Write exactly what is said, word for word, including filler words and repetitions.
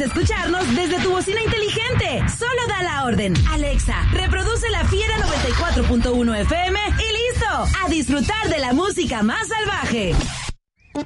escucharnos desde tu bocina inteligente. Solo da la orden. Alexa, reproduce La Fiera noventa y cuatro punto uno F M y listo. A disfrutar de la música más salvaje.